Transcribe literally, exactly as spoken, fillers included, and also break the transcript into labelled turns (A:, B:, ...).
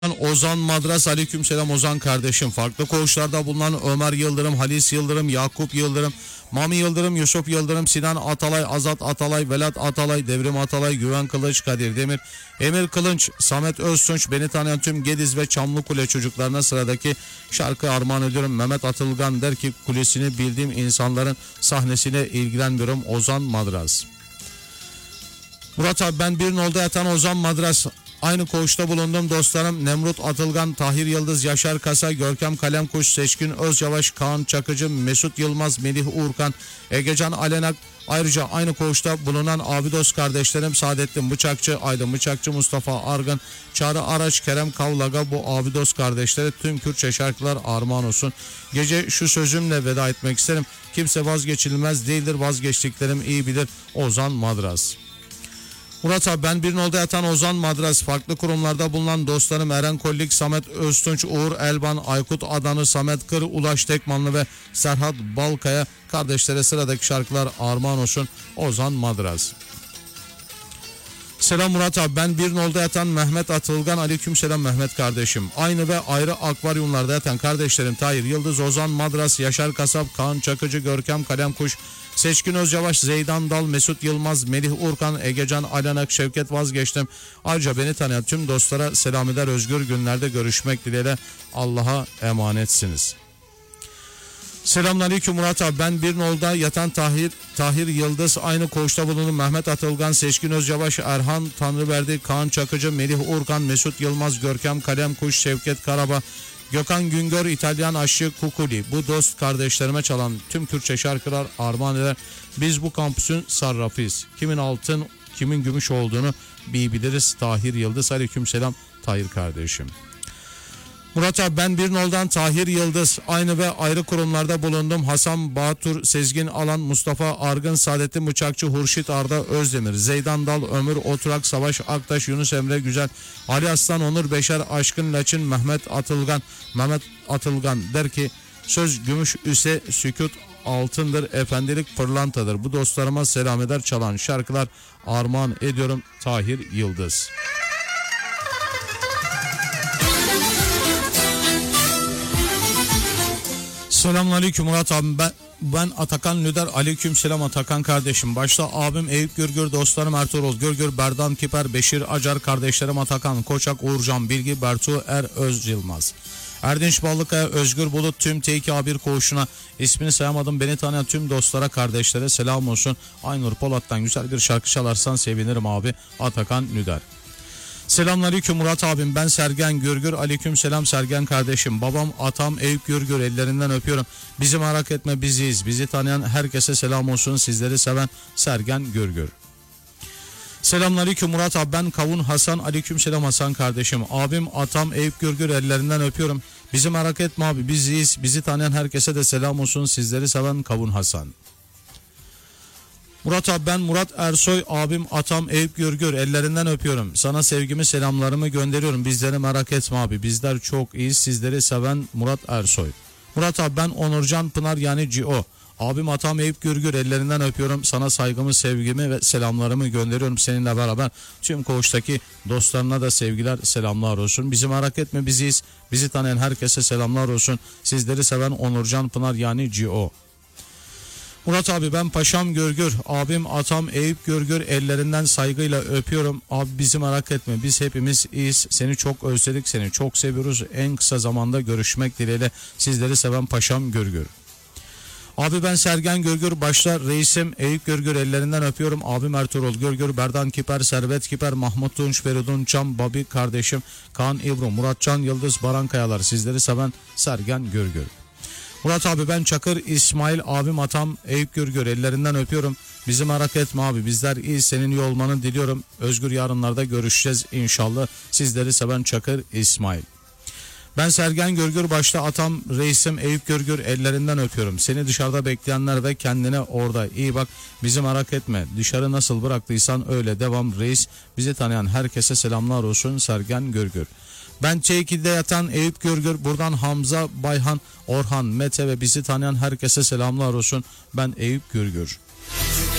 A: Ozan Madras, aleykümselam Ozan kardeşim. Farklı koğuşlarda bulunan Ömer Yıldırım, Halis Yıldırım, Yakup Yıldırım, Mami Yıldırım, Yusuf Yıldırım, Sinan Atalay, Azat Atalay, Velat Atalay, Devrim Atalay, Güven Kılıç, Kadir Demir, Emir Kılınç, Samet Öztunç, beni tanıyan tüm Gediz ve Çamlıkule çocuklarına sıradaki şarkı armağan ediyorum. Mehmet Atılgan der ki, kulesini bildiğim insanların sahnesine ilgilenmiyorum. Ozan Madras. Murat abi, ben bir nolda yatan Ozan Madras. Aynı koğuşta bulundum dostlarım Nemrut Atılgan, Tahir Yıldız, Yaşar Kasa, Görkem Kalemkuş, Seçkin Özyavaş, Kaan Çakıcı, Mesut Yılmaz, Melih Uğurkan, Egecan Alenak. Ayrıca aynı koğuşta bulunan Abidos kardeşlerim Saadettin Bıçakçı, Aydın Bıçakçı, Mustafa Argın, Çağrı Araç, Kerem Kavlaga, bu Abidos kardeşleri tüm Kürtçe şarkılar armağan olsun. Gece şu sözümle veda etmek isterim. Kimse vazgeçilmez değildir, vazgeçtiklerim iyi bilir. Ozan Madras. Murat abi, ben bir nolda yatan Ozan Madras. Farklı kurumlarda bulunan dostlarım Eren Kollik, Samet Öztunç, Uğur Elban, Aykut Adanı, Samet Kır, Ulaş Tekmanlı ve Serhat Balkaya kardeşlere sıradaki şarkılar armağan olsun. Ozan Madras. Selam Murat abi, ben bir nolda yatan Mehmet Atılgan, aleykümselam Mehmet kardeşim. Aynı ve ayrı akvaryumlarda yatan kardeşlerim Tahir Yıldız, Ozan Madras, Yaşar Kasap, Kaan Çakıcı, Görkem Kalemkuş, Seçkin Özyavaş, Zeydan Dal, Mesut Yılmaz, Melih Urkan, Egecan Alanak, Şevket Vazgeçtim. Ayrıca beni tanıyan tüm dostlara selam eder, özgür günlerde görüşmek dileğiyle. Allah'a emanetsiniz. Selamünaleyküm Murat abi, ben bir nolda yatan Tahir Tahir Yıldız, aynı koğuşta bulunan Mehmet Atılgan, Seçkin Özyavaş, Erhan Tanrıverdi, Kaan Çakıcı, Melih Urkan, Mesut Yılmaz, Görkem Kalemkuş, Şevket Karaba, Gökhan Güngör, İtalyan Aşçı Kukuli. Bu dost kardeşlerime çalan tüm Kürtçe şarkılar armağan eder. Biz bu kampüsün sarrafıyız. Kimin altın, kimin gümüş olduğunu bir biliriz. Tahir Yıldız, aleykümselam Tahir kardeşim. Murat abi, ben bir noldan Tahir Yıldız, aynı ve ayrı kurumlarda bulundum. Hasan Batur, Sezgin Alan, Mustafa Argın, Saadettin Bıçakçı, Hurşit Arda Özdemir, Zeydan Dal, Ömür Oturak, Savaş Aktaş, Yunus Emre Güzel, Ali Aslan, Onur Beşer, Aşkın Laçın, Mehmet Atılgan. Mehmet Atılgan der ki, söz gümüş ise sükut altındır, efendilik pırlantadır. Bu dostlarıma selam eder, çalan şarkılar armağan ediyorum. Tahir Yıldız. Selamünaleyküm Murat abi, ben, ben Atakan Lüder, aleykümselam Atakan kardeşim. Başta abim Eyüp Gürgür, dostlarım Ertuğrul Gürgür, Berdan Kiper, Beşir Acar, kardeşlerim Atakan Koçak, Uğurcan Bilgi, Bertu Er Öz Yılmaz, Erdinç Ballıkaya, Özgür Bulut, tüm T iki A bir koğuşuna, ismini sayamadım, beni tanıyan tüm dostlara, kardeşlere selam olsun. Aynur Polat'tan güzel bir şarkı çalarsan sevinirim abi. Atakan Lüder. Selamünaleyküm Murat abim, ben Sergen Gürgür, aleykümselam Sergen kardeşim. Babam atam Eyüp Gürgür, ellerinden öpüyorum. Bizi merak etme, biziz. Bizi tanıyan herkese selam olsun, sizleri seven Sergen Gürgür. Selamünaleyküm Murat abi, ben Kavun Hasan, aleykümselam Hasan kardeşim. Abim atam Eyüp Gürgür, ellerinden öpüyorum. Bizi merak etme abi, biziz. Bizi tanıyan herkese de selam olsun, sizleri seven Kavun Hasan. Murat abi, ben Murat Ersoy, abim atam Eyüp Gürgür, ellerinden öpüyorum. Sana sevgimi, selamlarımı gönderiyorum. Bizleri merak etme abi, bizler çok iyiyiz, sizleri seven Murat Ersoy. Murat abi, ben Onurcan Pınar, yani Cio. Abim atam Eyüp Gürgür, ellerinden öpüyorum. Sana saygımı, sevgimi ve selamlarımı gönderiyorum. Seninle beraber tüm koğuştaki dostlarına da sevgiler, selamlar olsun. Bizi merak etme, biziz. Bizi tanıyan herkese selamlar olsun. Sizleri seven Onurcan Pınar, yani Cio. Murat abi, ben Paşam Gürgür, abim atam Eyüp Gürgür, ellerinden saygıyla öpüyorum. Abi bizi merak etme, biz hepimiz iyiyiz. Seni çok özledik, seni çok seviyoruz. En kısa zamanda görüşmek dileğiyle, sizleri seven Paşam Gürgür. Abi ben Sergen Gürgür, başta reisim Eyüp Gürgür, ellerinden öpüyorum. Abim Ertuğrul Gürgür, Berdan Kiper, Servet Kiper, Mahmut Tunç, Feridun Çam, Babi kardeşim, Kaan İbru, Muratcan Yıldız, Baran Kayalar, sizleri seven Sergen Gürgür. Murat abi, ben Çakır İsmail, abim atam Eyüp Gürgür, ellerinden öpüyorum. Bizi merak etme abi, bizler iyi, senin iyi olmanı diliyorum. Özgür yarınlarda görüşeceğiz inşallah. Sizleri seven Çakır İsmail. Ben Sergen Gürgür, başta atam reisim Eyüp Gürgür, ellerinden öpüyorum. Seni dışarıda bekleyenler ve kendine orada iyi bak. Bizi merak etme, dışarı nasıl bıraktıysan öyle devam reis. Bizi tanıyan herkese selamlar olsun, Sergen Gürgür. Ben T iki'de yatan Eyüp Gürgür, buradan Hamza, Bayhan, Orhan, Mete ve bizi tanıyan herkese selamlar olsun. Ben Eyüp Gürgür.